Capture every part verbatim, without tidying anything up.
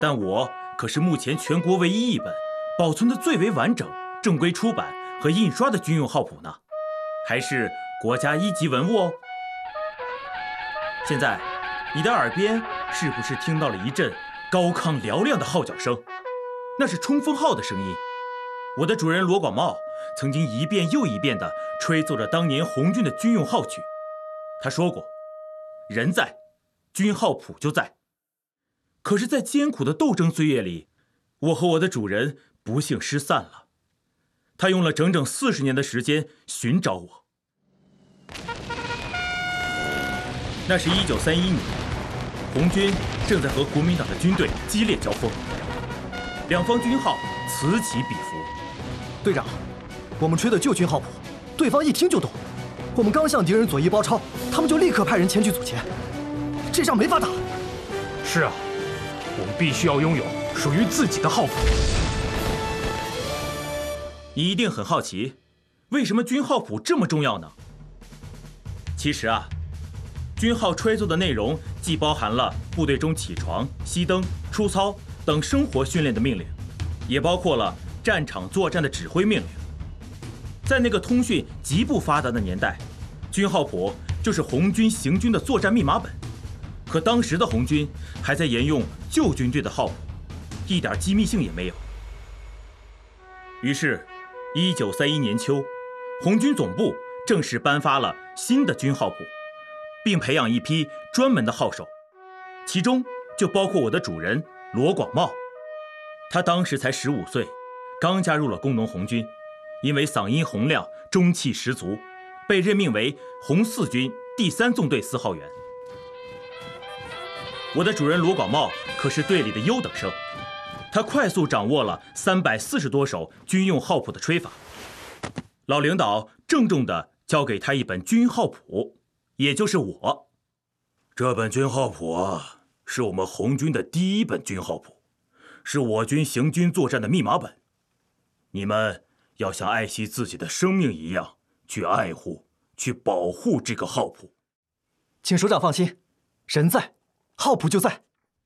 但我可是目前全国唯一一本保存的最为完整、正规出版和印刷的军用号谱呢，还是国家一级文物哦。现在，你的耳边是不是听到了一阵高亢嘹亮的号角声？那是冲锋号的声音。我的主人罗广茂曾经一遍又一遍地吹奏着当年红军的军用号曲。他说过，人在，军号谱就在。可是，在艰苦的斗争岁月里，我和我的主人不幸失散了。他用了整整四十年的时间寻找我。那是一九三一年，红军正在和国民党的军队激烈交锋，两方军号此起彼伏。 队长，我们吹的旧军号谱，对方一听就懂。我们刚向敌人左翼包抄，他们就立刻派人前去阻截，这仗没法打。 是啊，我们必须要拥有属于自己的号谱。 你一定很好奇，为什么军号谱这么重要呢？其实啊，军号吹奏的内容既包含了部队中起床、熄灯、出操等生活训练的命令，也包括了战场作战的指挥命令。在那个通讯极不发达的年代，军号谱就是红军行军的作战密码本。可当时的红军还在沿用旧军队的号谱，一点机密性也没有。于是，一九三一年秋，红军总部正式颁发了新的军号谱，并培养一批专门的号手，其中就包括我的主人罗广茂。他当时才十五岁，刚加入了工农红军，因为嗓音洪亮、中气十足，被任命为红四军第三纵队四号员。我的主人罗广茂可是队里的优等生，他快速掌握了三百四十多首军用号谱的吹法。老领导郑重地交给他一本军号谱，也就是我。这本军号谱啊，是我们红军的第一本军号谱，是我军行军作战的密码本。你们要像爱惜自己的生命一样去爱护、去保护这个号谱。 请首长放心，人在，号谱就在。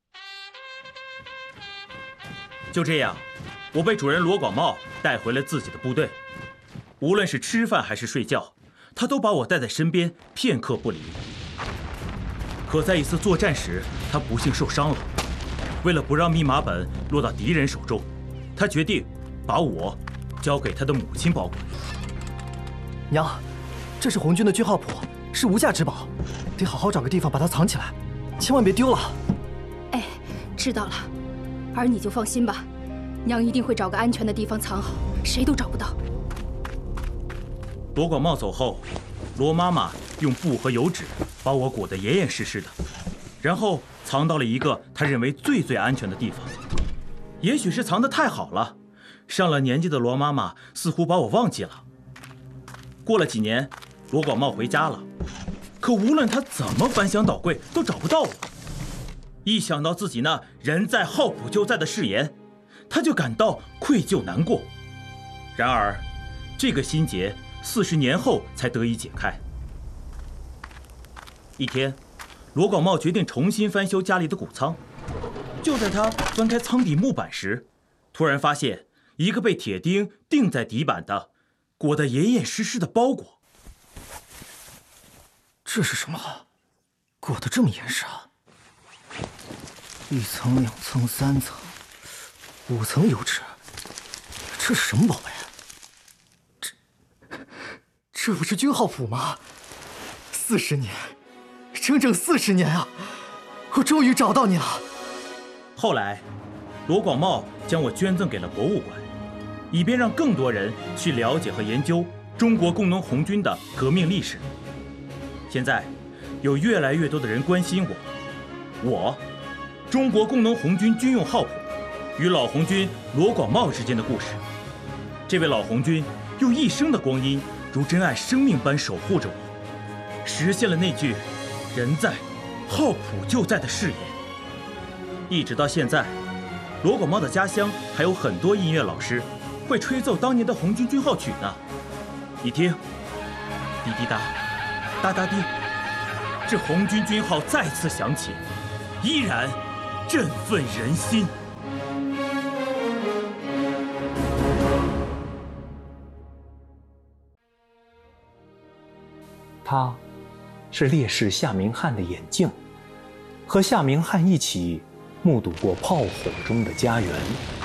就这样，我被主人罗广茂带回了自己的部队。无论是吃饭还是睡觉，他都把我带在身边，片刻不离。可在一次作战时，他不幸受伤了。为了不让密码本落到敌人手中，他决定把我交给他的母亲保管。 娘，这是红军的军号谱，是无价之宝，得好好找个地方把它藏起来，千万别丢了。 哎，知道了，儿你就放心吧，娘一定会找个安全的地方藏好，谁都找不到。 罗广茂走后，罗妈妈用布和油纸把我裹得严严实实的，然后藏到了一个她认为最最安全的地方。也许是藏得太好了，上了年纪的罗妈妈似乎把我忘记了。过了几年，罗广茂回家了，可无论他怎么翻箱倒柜，都找不到我。一想到自己那人在号谱就在的誓言，他就感到愧疚难过。然而，这个心结四十年后才得以解开。一天，罗广茂决定重新翻修家里的谷仓。就在他翻开仓底木板时，突然发现一个被铁钉钉在底板的、裹得严严实实的包裹。 这是什么？裹得这么严实啊！一层、两层、三层、五层油纸，这是什么宝贝？这这不是军号谱吗？四十年，整整四十年啊！我终于找到你了。 后来，罗广茂将我捐赠给了博物馆，以便让更多人去了解和研究中国工农红军的革命历史。现在，有越来越多的人关心我，我，中国工农红军军用号谱与老红军罗广茂之间的故事。这位老红军用一生的光阴，如珍爱生命般守护着我，实现了那句“人在，号谱就在”的誓言。一直到现在，罗广茂的家乡还有很多音乐老师会吹奏当年的红军军号曲呢。你听，滴滴答，哒哒滴，这红军军号再次响起，依然振奋人心。 他，是烈士夏明翰的眼镜，和夏明翰一起目睹过炮火中的家园。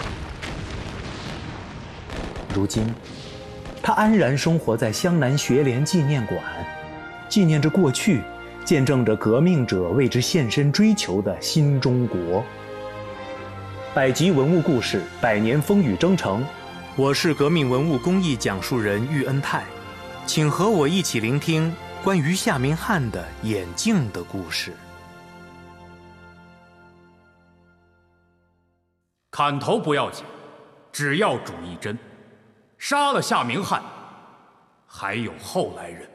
如今，他安然生活在湘南学联纪念馆，纪念着过去，见证着革命者为之献身追求的新中国。百集文物故事，百年风雨征程。我是革命文物工艺讲述人喻恩泰，请和我一起聆听关于夏明翰的眼镜的故事。 砍头不要紧，只要主一针。杀了夏明翰，还有后来人。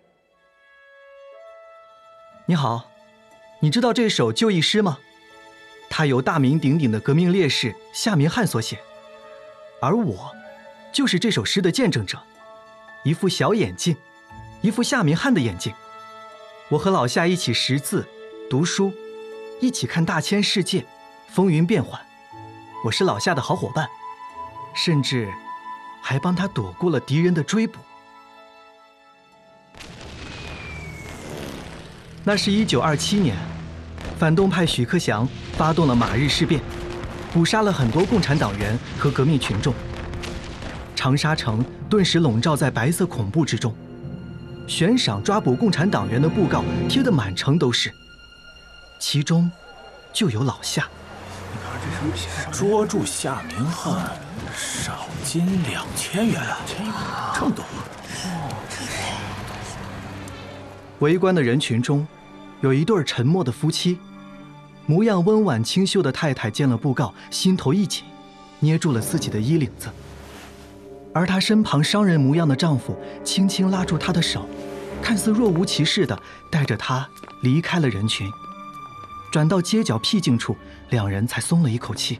你好，你知道这首就义诗吗？它由大名鼎鼎的革命烈士夏明翰所写，而我就是这首诗的见证者。一副小眼镜，一副夏明翰的眼镜。我和老夏一起识字、读书，一起看大千世界，风云变幻。我是老夏的好伙伴，甚至还帮他躲过了敌人的追捕。那是一九二七年，反动派许克祥发动了马日事变，捕杀了很多共产党员和革命群众。长沙城顿时笼罩在白色恐怖之中，悬赏抓捕共产党员的布告贴得满城都是，其中就有老夏。 捉住夏明翰，赏金两千元，这么多。 围观的人群中，有一对沉默的夫妻，模样温婉清秀的太太见了布告，心头一紧，捏住了自己的衣领子。而她身旁商人模样的丈夫轻轻拉住她的手，看似若无其事地带着她离开了人群。转到街角僻静处，两人才松了一口气。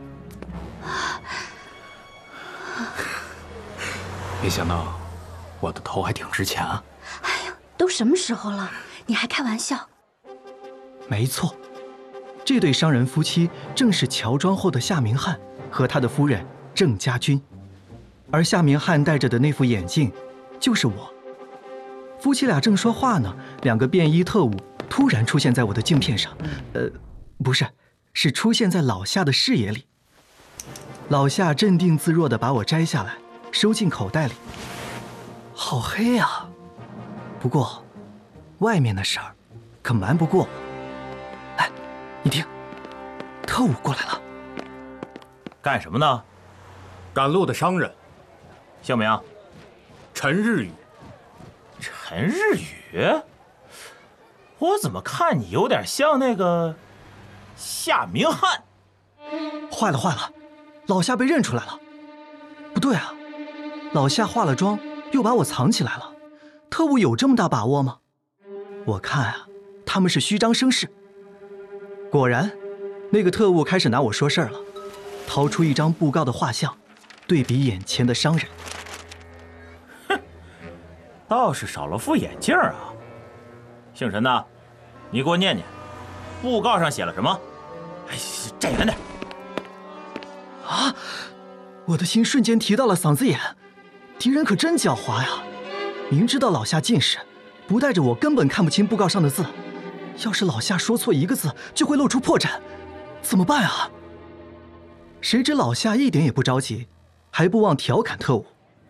没想到我的头还挺值钱啊！ 哎呀，都什么时候了，你还开玩笑？ 没错，这对商人夫妻正是乔装后的夏明翰和他的夫人郑家军，而夏明翰戴着的那副眼镜就是我。夫妻俩正说话呢，两个便衣特务突然出现在我的镜片上，呃，不是，是出现在老夏的视野里。老夏镇定自若地把我摘下来，收进口袋里。好黑啊！不过，外面的事儿可瞒不过我。哎，你听，特务过来了。 干什么呢？ 赶路的商人， 姓名？ 陈日宇。 陈日宇？我怎么看你有点像那个夏明翰？ 坏了坏了，老夏被认出来了。不对啊，老夏化了妆，又把我藏起来了。特务有这么大把握吗？我看啊，他们是虚张声势。果然，那个特务开始拿我说事儿了，掏出一张布告的画像，对比眼前的商人。 哼，倒是少了副眼镜啊。姓陈的，你给我念念，布告上写了什么？哎，站远点。 啊！我的心瞬间提到了嗓子眼，敌人可真狡猾呀！明知道老夏近视，不带着我根本看不清布告上的字。要是老夏说错一个字，就会露出破绽，怎么办啊？谁知老夏一点也不着急，还不忘调侃特务：“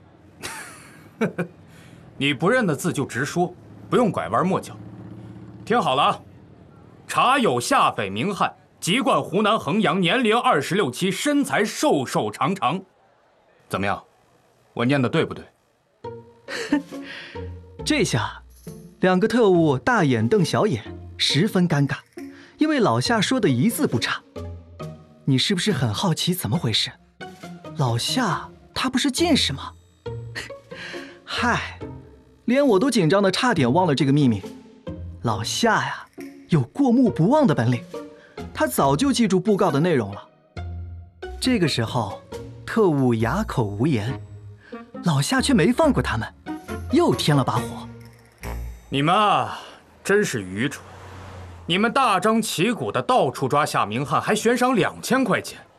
你不认的字就直说，不用拐弯抹角。听好了啊，查有夏匪明翰，籍贯湖南衡阳，年龄二十六七，身材瘦瘦长长。怎么样？我念的对不对？” 这下，两个特务大眼瞪小眼，十分尴尬，因为老夏说的一字不差。你是不是很好奇怎么回事？老夏他不是近视吗？嗨，连我都紧张的差点忘了这个秘密。老夏呀，有过目不忘的本领，他早就记住布告的内容了。这个时候，特务哑口无言，老夏却没放过他们，又添了把火。 你们啊，真是愚蠢！你们大张旗鼓的到处抓夏明翰，还悬赏两千块钱，